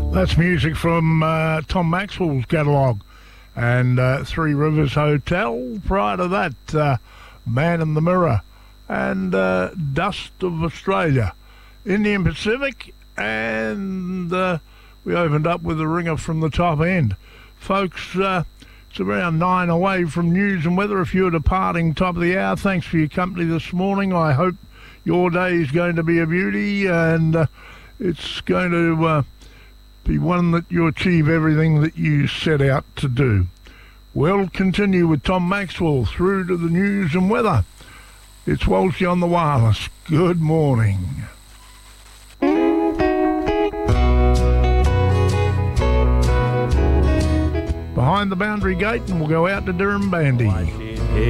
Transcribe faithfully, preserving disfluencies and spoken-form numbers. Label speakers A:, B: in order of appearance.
A: That's music from uh, Tom Maxwell's catalogue, and uh, Three Rivers Hotel. Prior to that, uh, Man in the Mirror, and uh, Dust of Australia, Indian Pacific, and uh, we opened up with a ringer from the top end. Folks, uh, it's around nine away from news and weather. If you're departing top of the hour, thanks for your company this morning. I hope your day is going to be a beauty, and uh, it's going to uh, be one that you achieve everything that you set out to do. We'll continue with Tom Maxwell through to the news and weather. It's Walshy on the wireless. Good morning. Behind the boundary gate, and we'll go out to Durham Bandy.